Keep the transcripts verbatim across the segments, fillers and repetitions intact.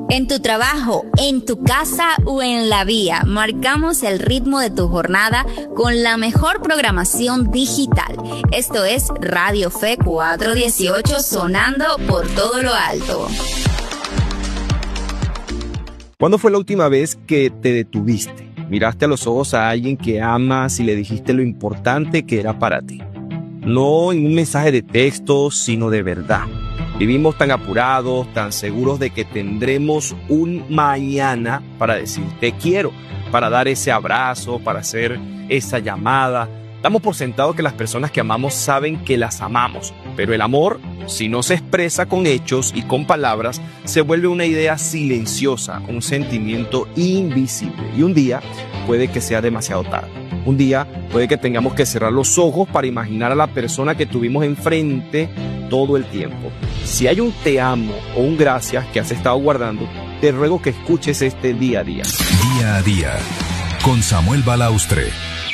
En tu trabajo, en tu casa o en la vía, marcamos el ritmo de tu jornada con la mejor programación digital. Esto es Radio Fe cuatrocientos dieciocho, sonando por todo lo alto. ¿Cuándo fue la última vez que te detuviste? Miraste a los ojos a alguien que amas y le dijiste lo importante que era para ti. No en un mensaje de texto, sino de verdad. Vivimos tan apurados, tan seguros de que tendremos un mañana para decir te quiero, para dar ese abrazo, para hacer esa llamada. Damos por sentado que las personas que amamos saben que las amamos, pero el amor, si no se expresa con hechos y con palabras, se vuelve una idea silenciosa, un sentimiento invisible. Y un día puede que sea demasiado tarde. Un día puede que tengamos que cerrar los ojos para imaginar a la persona que tuvimos enfrente todo el tiempo. Si hay un te amo o un gracias que has estado guardando, te ruego que escuches este día a día. Día a día, con Samuel Balaustre.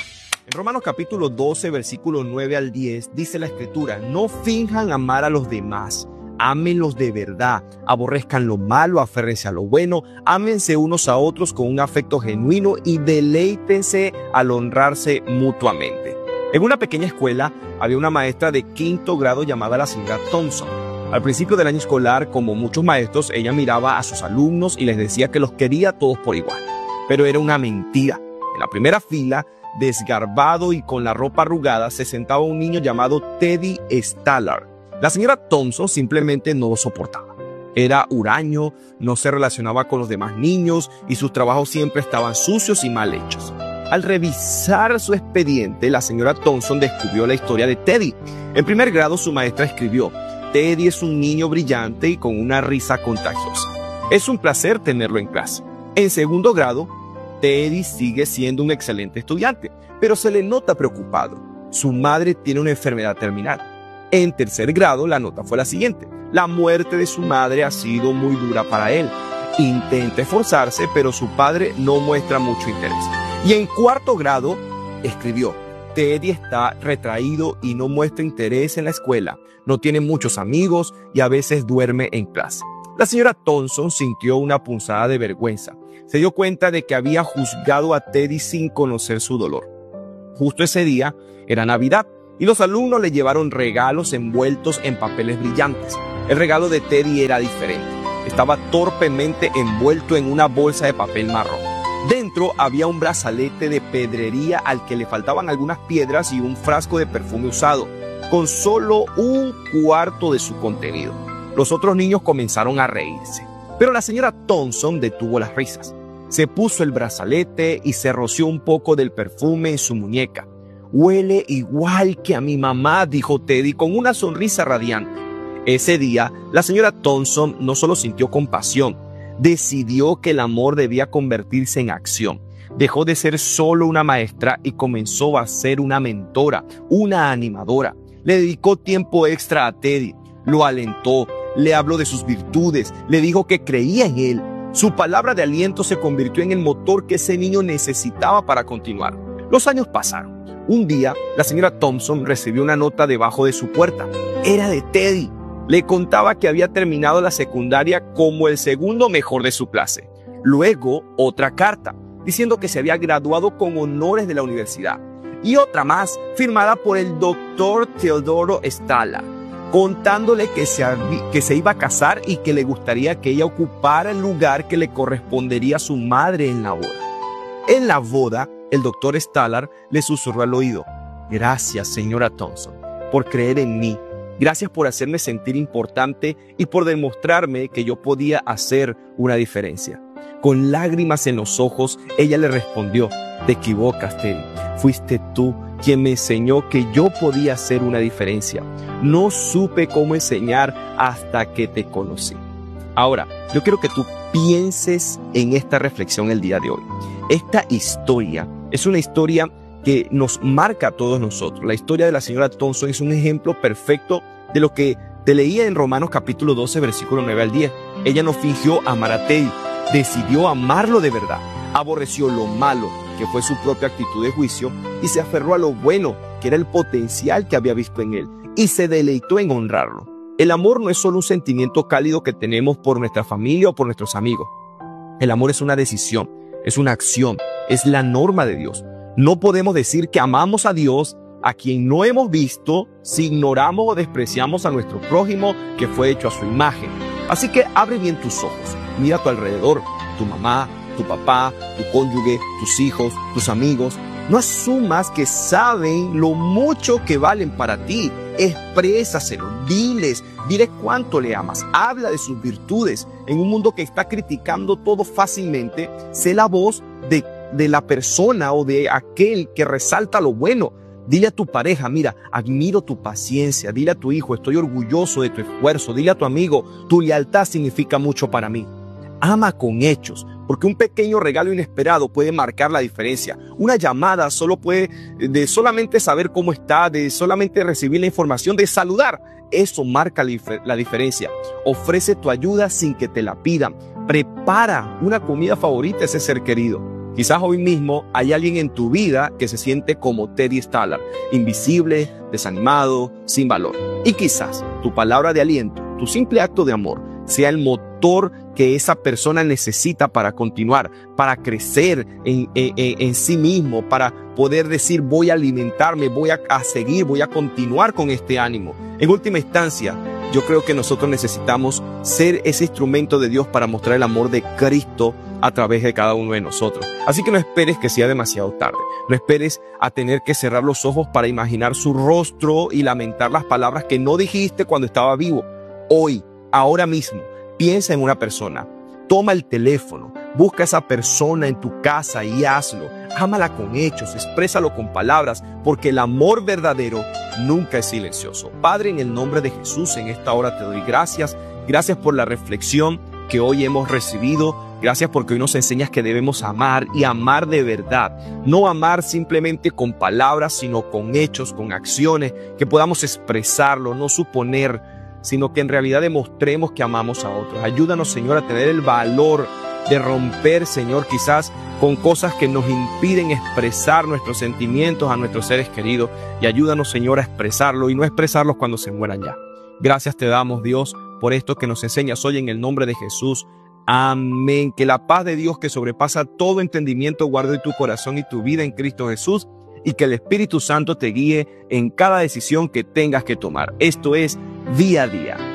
En Romanos capítulo doce, versículo nueve al diez, dice la Escritura: no finjan amar a los demás, ámenlos de verdad, aborrezcan lo malo, aférrense a lo bueno, ámense unos a otros con un afecto genuino y deleítense al honrarse mutuamente. En una pequeña escuela había una maestra de quinto grado llamada la señora Thompson. Al principio del año escolar, como muchos maestros, ella miraba a sus alumnos y les decía que los quería a todos por igual. Pero era una mentira. En la primera fila, desgarbado y con la ropa arrugada, se sentaba un niño llamado Teddy Stallard. La señora Thompson simplemente no lo soportaba. Era huraño, no se relacionaba con los demás niños y sus trabajos siempre estaban sucios y mal hechos. Al revisar su expediente, la señora Thompson descubrió la historia de Teddy. En primer grado, su maestra escribió: Teddy es un niño brillante y con una risa contagiosa. Es un placer tenerlo en clase. En segundo grado, Teddy sigue siendo un excelente estudiante, pero se le nota preocupado. Su madre tiene una enfermedad terminal. En tercer grado, la nota fue la siguiente: la muerte de su madre ha sido muy dura para él. Intenta esforzarse, pero su padre no muestra mucho interés. Y en cuarto grado, escribió: Teddy está retraído y no muestra interés en la escuela. No tiene muchos amigos y a veces duerme en clase. La señora Thompson sintió una punzada de vergüenza. Se dio cuenta de que había juzgado a Teddy sin conocer su dolor. Justo ese día era Navidad y los alumnos le llevaron regalos envueltos en papeles brillantes. El regalo de Teddy era diferente. Estaba torpemente envuelto en una bolsa de papel marrón. Dentro había un brazalete de pedrería al que le faltaban algunas piedras y un frasco de perfume usado, con solo un cuarto de su contenido. Los otros niños comenzaron a reírse, pero la señora Thompson detuvo las risas. Se puso el brazalete y se roció un poco del perfume en su muñeca. Huele igual que a mi mamá, dijo Teddy con una sonrisa radiante. Ese día, la señora Thompson no solo sintió compasión, decidió que el amor debía convertirse en acción. Dejó de ser solo una maestra y comenzó a ser una mentora, una animadora. Le dedicó tiempo extra a Teddy, lo alentó, le habló de sus virtudes, le dijo que creía en él. Su palabra de aliento se convirtió en el motor que ese niño necesitaba para continuar. Los años pasaron. Un día, la señora Thompson recibió una nota debajo de su puerta. Era de Teddy. Le contaba que había terminado la secundaria como el segundo mejor de su clase. Luego, otra carta, diciendo que se había graduado con honores de la universidad. Y otra más, firmada por el doctor Teodoro Stallard, contándole que se, que se iba a casar y que le gustaría que ella ocupara el lugar que le correspondería a su madre en la boda. En la boda, el doctor Stallard le susurró al oído: gracias, señora Thompson, por creer en mí. Gracias por hacerme sentir importante y por demostrarme que yo podía hacer una diferencia. Con lágrimas en los ojos, ella le respondió: te equivocas, Teddy. Fuiste tú quien me enseñó que yo podía hacer una diferencia. No supe cómo enseñar hasta que te conocí. Ahora, yo quiero que tú pienses en esta reflexión el día de hoy. Esta historia es una historia que nos marca a todos nosotros. La historia de la señora Thompson es un ejemplo perfecto de lo que te leía en Romanos capítulo doce, versículo nueve al diez. Ella no fingió amar a Teddy, decidió amarlo de verdad. Aborreció lo malo, que fue su propia actitud de juicio, y se aferró a lo bueno, que era el potencial que había visto en él, y se deleitó en honrarlo. El amor no es solo un sentimiento cálido que tenemos por nuestra familia o por nuestros amigos. El amor es una decisión, es una acción, es la norma de Dios. No podemos decir que amamos a Dios, a quien no hemos visto, si ignoramos o despreciamos a nuestro prójimo que fue hecho a su imagen. Así que abre bien tus ojos, mira a tu alrededor, tu mamá, tu papá, tu cónyuge, tus hijos, tus amigos. No asumas que saben lo mucho que valen para ti. Exprésaselo, diles, dile cuánto le amas, habla de sus virtudes. En un mundo que está criticando todo fácilmente, sé la voz de, de la persona o de aquel que resalta lo bueno. Dile a tu pareja, mira, admiro tu paciencia. Dile a tu hijo, estoy orgulloso de tu esfuerzo. Dile a tu amigo, tu lealtad significa mucho para mí. Ama con hechos, porque un pequeño regalo inesperado puede marcar la diferencia. Una llamada solo puede, de solamente saber cómo está, de solamente recibir la información, de saludar, eso marca la diferencia. Ofrece tu ayuda sin que te la pidan. Prepara una comida favorita a ese ser querido. Quizás hoy mismo hay alguien en tu vida que se siente como Teddy Stallard, invisible, desanimado, sin valor. Y quizás tu palabra de aliento, tu simple acto de amor, sea el motor que esa persona necesita para continuar, para crecer en, en, en sí mismo, para poder decir voy a alimentarme, voy a, a seguir, voy a continuar con este ánimo. En última instancia, yo creo que nosotros necesitamos ser ese instrumento de Dios para mostrar el amor de Cristo a través de cada uno de nosotros. Así que no esperes que sea demasiado tarde. No esperes a tener que cerrar los ojos para imaginar su rostro y lamentar las palabras que no dijiste cuando estaba vivo. Hoy, ahora mismo, piensa en una persona. Toma el teléfono, busca a esa persona en tu casa y hazlo. Ámala con hechos, exprésalo con palabras, porque el amor verdadero nunca es silencioso. Padre, en el nombre de Jesús, en esta hora te doy gracias. Gracias por la reflexión que hoy hemos recibido. Gracias porque hoy nos enseñas que debemos amar y amar de verdad. No amar simplemente con palabras, sino con hechos, con acciones, que podamos expresarlo, no suponer, sino que en realidad demostremos que amamos a otros. Ayúdanos, Señor, a tener el valor de romper, Señor, quizás con cosas que nos impiden expresar nuestros sentimientos a nuestros seres queridos. Y ayúdanos, Señor, a expresarlo y no expresarlos cuando se mueran ya. Gracias te damos, Dios, por esto que nos enseñas hoy en el nombre de Jesús. Amén. Que la paz de Dios, que sobrepasa todo entendimiento, guarde tu corazón y tu vida en Cristo Jesús, y que el Espíritu Santo te guíe en cada decisión que tengas que tomar. Esto es Día a Día.